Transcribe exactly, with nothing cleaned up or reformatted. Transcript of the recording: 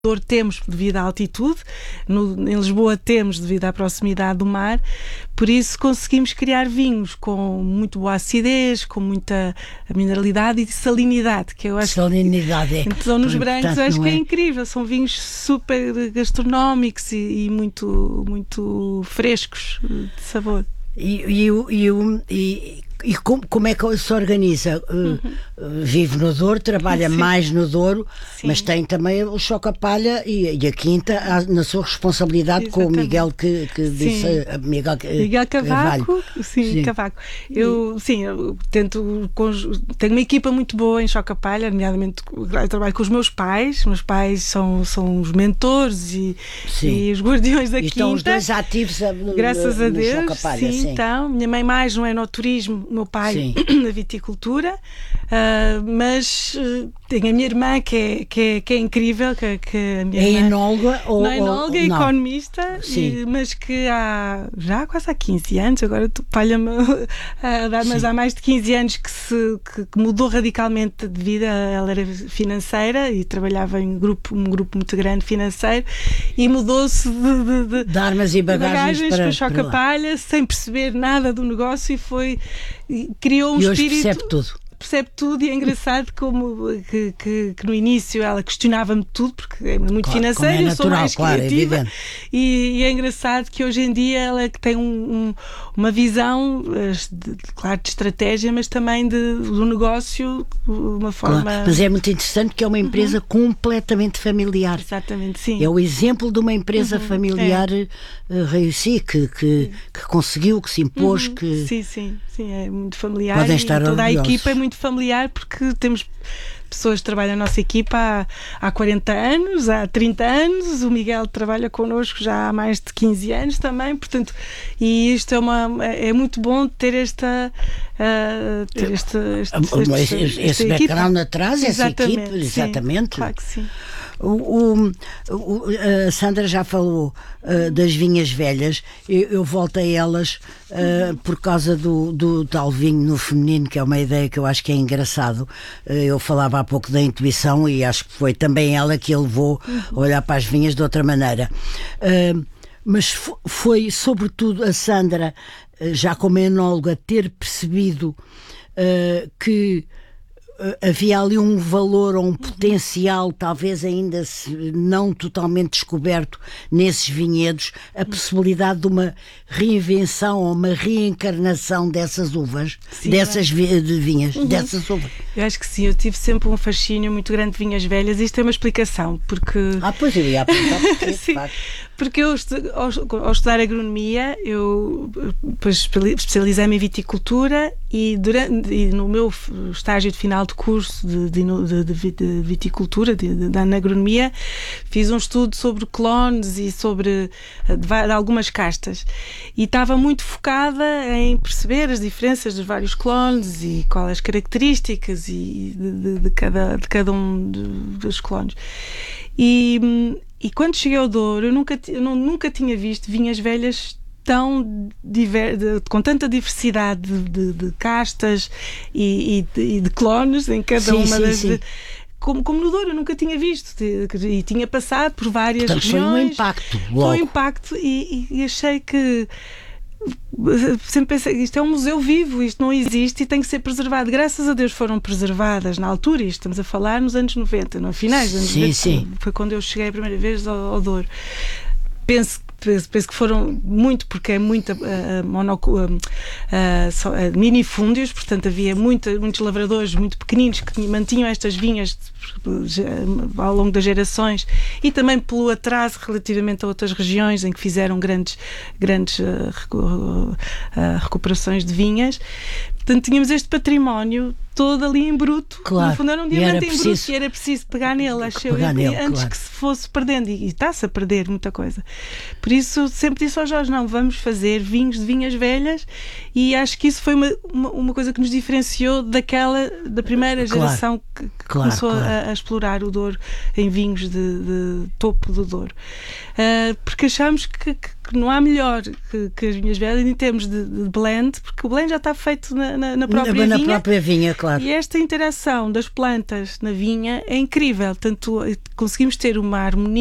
Douro temos devido à altitude, no, em Lisboa temos devido à proximidade do mar, por isso conseguimos criar vinhos com muito boa acidez, com muita mineralidade e salinidade, que eu acho salinidade é. Então nos brancos acho que é? é incrível, são vinhos super gastronómicos e, e muito, muito frescos de sabor. E, e, e, e, e como, como é que se organiza? Uhum. Uh, vive no Douro, trabalha Sim. mais no Douro, Sim. mas tem também o Choca-Palha e, e a Quinta na sua responsabilidade. Exatamente. Com o Miguel que, que disse uh, Miguel, Miguel Cavaco, sim, sim. Cavaco. Eu, sim, eu tento, tenho uma equipa muito boa em Choca-Palha, nomeadamente eu trabalho com os meus pais, meus pais são, são os mentores e, e os guardiões da e Quinta. Estão os dois ativos no, graças no, a Deus, no sim, sim, sim. Então, minha mãe mais não é no turismo, meu pai na viticultura, uh, mas uh, tenho a minha irmã que é, que é, que é incrível, que, que a minha é irmã, enóloga ou, não é enóloga, é economista, e, mas que há já quase há quinze anos, agora tu palha-me a dar, mas há mais de quinze anos que, se, que, que mudou radicalmente de vida. Ela era financeira e trabalhava em grupo, um grupo muito grande financeiro e mudou-se de, de, de, de armas e bagagens, bagagens para, para Choca-Palha sem perceber nada do negócio e foi criou um e hoje espírito, percebe tudo. Percebe tudo e é engraçado como que, que, que no início ela questionava-me tudo porque é muito claro, financeira, é natural, eu sou mais claro, criativa é e, e é engraçado que hoje em dia ela tem um, um, uma visão de, claro, de estratégia, mas também de, do negócio de uma forma... Claro, mas é muito interessante que é uma empresa uhum. completamente familiar. Exatamente, sim. É o exemplo de uma empresa uhum. familiar é. uh, reussi, que, que, que conseguiu, que se impôs, uhum. que... Sim, sim, sim, é muito familiar. Podem e estar toda orgulhosos. A equipa é muito familiar porque temos pessoas que trabalham na nossa equipa há, há quarenta anos, há trinta anos, o Miguel trabalha connosco já há mais de quinze anos também, portanto, e isto é, uma, é muito bom ter esta uh, ter este, este, este, este, esse background atrás, essa equipe, exatamente. Sim, claro que sim. O, o, o, a Sandra já falou uh, das vinhas velhas. Eu, eu volto a elas uh, por causa do, do tal vinho no feminino, que é uma ideia que eu acho que é engraçado. Uh, eu falava há pouco da intuição e acho que foi também ela que a levou a olhar para as vinhas de outra maneira. Uh, mas foi sobretudo a Sandra, já como enóloga, ter percebido uh, que havia ali um valor ou um potencial, talvez ainda não totalmente descoberto nesses vinhedos, a possibilidade de uma reinvenção ou uma reencarnação dessas uvas, sim, dessas vi- de vinhas, uhum. dessas uvas. Eu acho que sim, eu tive sempre um fascínio muito grande de vinhas velhas. Isto tem uma explicação, porque... Ah, pois eu ia apontar. Sim, porque eu, ao, ao estudar agronomia, eu depois especializei-me em viticultura e, durante, e no meu estágio de final de curso de, de, de, de viticultura, de, de, de agronomia, fiz um estudo sobre clones e sobre de, de algumas castas e estava muito focada em perceber as diferenças dos vários clones e quais as características e de, de, de, cada, de cada um de, dos clones. E, e quando cheguei ao Douro, eu nunca, eu não, nunca tinha visto vinhas velhas tão diver, de, com tanta diversidade de, de, de castas e, e, de, e de clones em cada sim, uma sim, das... Sim. Como, como no Douro, eu nunca tinha visto e tinha passado por várias Portanto, regiões. Foi um impacto logo. Foi um impacto e, e, e achei que sempre pensei, isto é um museu vivo, isto não existe e tem que ser preservado. Graças a Deus foram preservadas na altura, e estamos a falar nos anos noventa, no finais dos anos sim, noventa, sim. Foi quando eu cheguei a primeira vez ao, ao Douro. Penso Penso, penso que foram muito, porque é muita uh, monocu, uh, uh, minifúndios, portanto havia muita, muitos lavradores muito pequeninos que mantinham estas vinhas uh, ao longo das gerações e também pelo atraso relativamente a outras regiões em que fizeram grandes, grandes uh, recu uh, recuperações de vinhas. Portanto, tínhamos este património todo ali em bruto. Claro. No fundo era um diamante em preciso... bruto e era preciso pegar nele, acho eu, pegar nele, antes claro. que se fosse perdendo. E, e está-se a perder muita coisa. Por isso, sempre disse ao Jorge, não, vamos fazer vinhos de vinhas velhas, e acho que isso foi uma, uma, uma coisa que nos diferenciou daquela, da primeira claro. geração que, que claro, começou claro. A, a explorar o Douro em vinhos de, de topo do Douro. Uh, porque achamos que, que, que não há melhor que, que as vinhas velhas em termos de, de blend, porque o blend já está feito na, na, na própria na vinha. Na própria vinha, claro. E esta interação das plantas na vinha é incrível. Tanto conseguimos ter uma harmonia